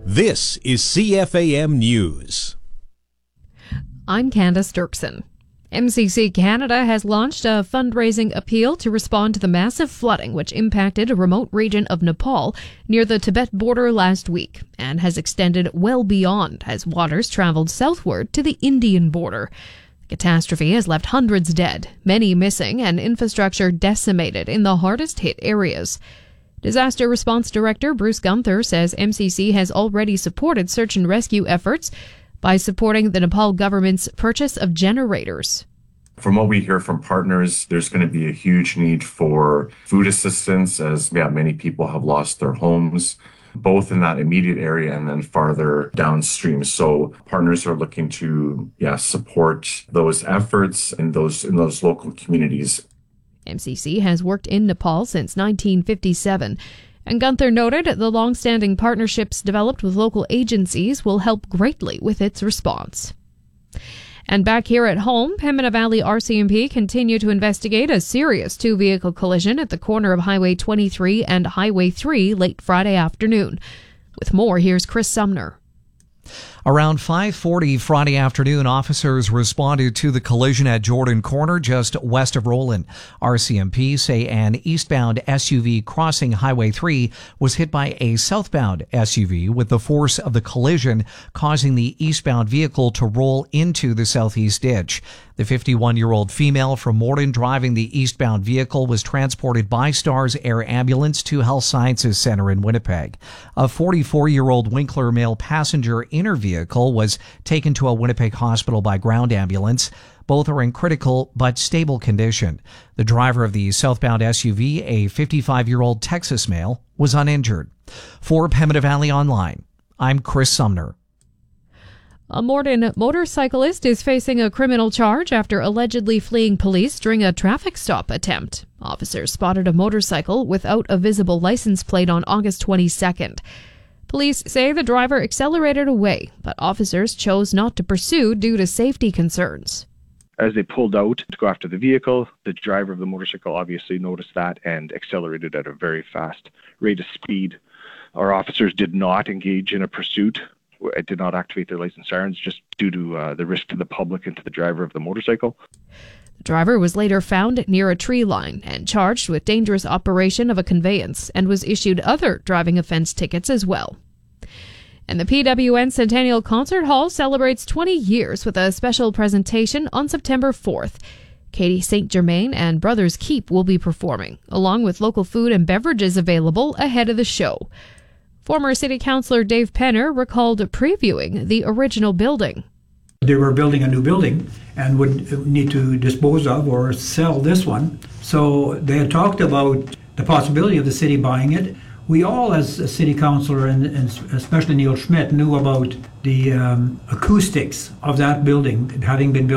This is CFAM News. I'm Candace Dirksen. MCC Canada has launched a fundraising appeal to respond to the massive flooding which impacted a remote region of Nepal near the Tibet border last week and has extended well beyond as waters traveled southward to the Indian border. The catastrophe has left hundreds dead, many missing, and infrastructure decimated in the hardest hit areas. Disaster Response Director Bruce Gunther says MCC has already supported search and rescue efforts by supporting the Nepal government's purchase of generators. From what we hear from partners, there's going to be a huge need for food assistance as many people have lost their homes, both in that immediate area and then farther downstream. So partners are looking to support those efforts in those local communities. MCC has worked in Nepal since 1957, and Gunther noted the long-standing partnerships developed with local agencies will help greatly with its response. And back here at home, Pembina Valley RCMP continue to investigate a serious two-vehicle collision at the corner of Highway 23 and Highway 3 late Friday afternoon. With more, here's Chris Sumner. Around 5:40 Friday afternoon, officers responded to the collision at Jordan Corner just west of Roland. RCMP say an eastbound SUV crossing Highway 3 was hit by a southbound SUV, with the force of the collision causing the eastbound vehicle to roll into the southeast ditch. The 51-year-old female from Morden driving the eastbound vehicle was transported by Stars Air Ambulance to Health Sciences Center in Winnipeg. A 44-year-old Winkler male passenger in her vehicle was taken to a Winnipeg hospital by ground ambulance. Both are in critical but stable condition. The driver of the southbound SUV, a 55-year-old Texas male, was uninjured. For Pembina Valley Online, I'm Chris Sumner. A Morden motorcyclist is facing a criminal charge after allegedly fleeing police during a traffic stop attempt. Officers spotted a motorcycle without a visible license plate on August 22nd. Police say the driver accelerated away, but officers chose not to pursue due to safety concerns. As they pulled out to go after the vehicle, the driver of the motorcycle obviously noticed that and accelerated at a very fast rate of speed. Our officers did not engage in a pursuit. It did not activate their license sirens just due to the risk to the public and to the driver of the motorcycle. The driver was later found near a tree line and charged with dangerous operation of a conveyance and was issued other driving offense tickets as well. And the PWN Centennial Concert Hall celebrates 20 years with a special presentation on September 4th. Katie St. Germain and Brothers Keep will be performing, along with local food and beverages available ahead of the show. Former City Councillor Dave Penner recalled previewing the original building. They were building a new building and would need to dispose of or sell this one. So they had talked about the possibility of the city buying it. We all, as a city councillor and especially Neil Schmidt, knew about the acoustics of that building having been built